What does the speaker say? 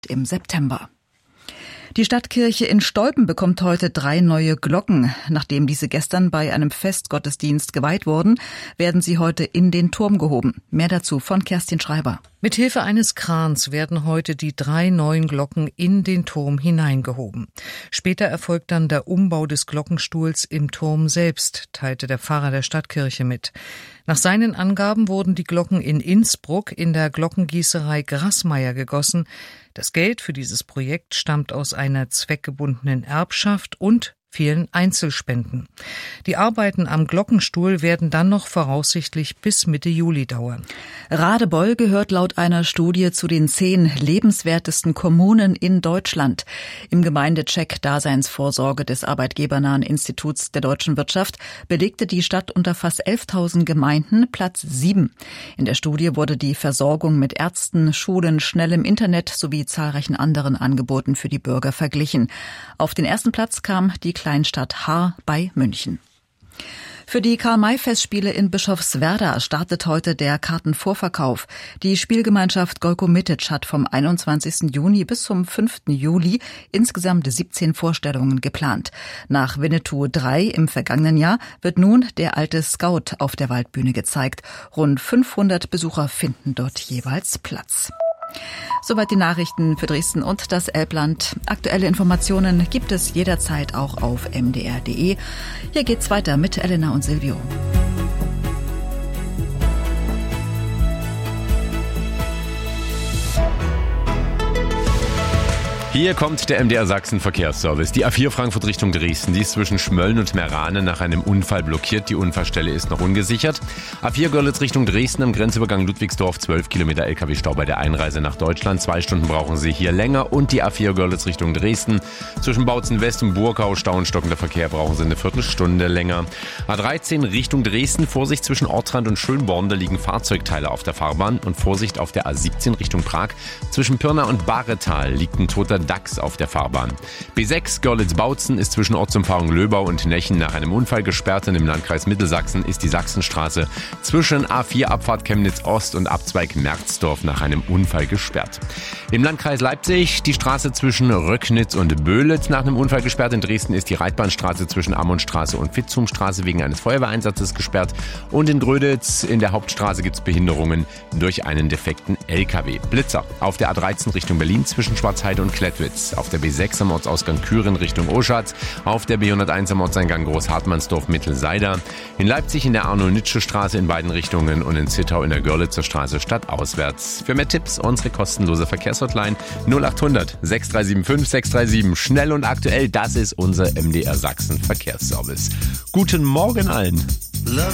im September. Die Stadtkirche in Stolpen bekommt heute 3 neue Glocken. Nachdem diese gestern bei einem Festgottesdienst geweiht wurden, werden sie heute in den Turm gehoben. Mehr dazu von Kerstin Schreiber. Mithilfe eines Krans werden heute die 3 neuen Glocken in den Turm hineingehoben. Später erfolgt dann der Umbau des Glockenstuhls im Turm selbst, teilte der Pfarrer der Stadtkirche mit. Nach seinen Angaben wurden die Glocken in Innsbruck in der Glockengießerei Grassmeier gegossen. Das Geld für dieses Projekt stammt aus einer zweckgebundenen Erbschaft und vielen Einzelspenden. Die Arbeiten am Glockenstuhl werden dann noch voraussichtlich bis Mitte Juli dauern. Radebeul gehört laut einer Studie zu den 10 lebenswertesten Kommunen in Deutschland. Im Gemeindecheck Daseinsvorsorge des Arbeitgebernahen Instituts der deutschen Wirtschaft belegte die Stadt unter fast 11.000 Gemeinden Platz 7. In der Studie wurde die Versorgung mit Ärzten, Schulen, schnellem Internet sowie zahlreichen anderen Angeboten für die Bürger verglichen. Auf den ersten Platz kam die Kleinstadt Haar bei München. Für die Karl-May-Festspiele in Bischofswerda startet heute der Kartenvorverkauf. Die Spielgemeinschaft Golko-Mitic hat vom 21. Juni bis zum 5. Juli insgesamt 17 Vorstellungen geplant. Nach Winnetou 3 im vergangenen Jahr wird nun der alte Scout auf der Waldbühne gezeigt. Rund 500 Besucher finden dort jeweils Platz. Soweit die Nachrichten für Dresden und das Elbland. Aktuelle Informationen gibt es jederzeit auch auf mdr.de. Hier geht's weiter mit Elena und Silvio. Hier kommt der MDR Sachsen Verkehrsservice. Die A4 Frankfurt Richtung Dresden, die ist zwischen Schmölln und Meerane nach einem Unfall blockiert. Die Unfallstelle ist noch ungesichert. A4 Görlitz Richtung Dresden am Grenzübergang Ludwigsdorf, 12 Kilometer LKW-Stau bei der Einreise nach Deutschland. 2 Stunden brauchen Sie hier länger. Und die A4 Görlitz Richtung Dresden zwischen Bautzen West und Burkau, Stau und stockender Verkehr, brauchen Sie eine Viertelstunde länger. A13 Richtung Dresden, Vorsicht zwischen Ortrand und Schönborn, da liegen Fahrzeugteile auf der Fahrbahn. Und Vorsicht auf der A17 Richtung Prag. Zwischen Pirna und Baretal liegt ein toter Dachs auf der Fahrbahn. B6 Görlitz-Bautzen ist zwischen Ortsumfahrung Löbau und Nechen nach einem Unfall gesperrt und im Landkreis Mittelsachsen ist die Sachsenstraße zwischen A4 Abfahrt Chemnitz Ost und Abzweig Merzdorf nach einem Unfall gesperrt. Im Landkreis Leipzig die Straße zwischen Röcknitz und Böhlitz nach einem Unfall gesperrt. In Dresden ist die Reitbahnstraße zwischen Ammonstraße und Vitzumstraße wegen eines Feuerwehreinsatzes gesperrt. Und in Gröditz in der Hauptstraße gibt es Behinderungen durch einen defekten LKW. Blitzer auf der A13 Richtung Berlin zwischen Schwarzheide und Klettwitz. Auf der B6 am Ortsausgang Küren Richtung Oschatz. Auf der B101 am Ortseingang Großhartmannsdorf Mittelseider. In Leipzig in der Arno-Nitsche-Straße in beiden Richtungen und in Zittau in der Görlitzer Straße stadtauswärts. Für mehr Tipps unsere kostenlose Verkehrshotline 0800 6375 637. Schnell und aktuell, das ist unser MDR Sachsen Verkehrsservice. Guten Morgen allen.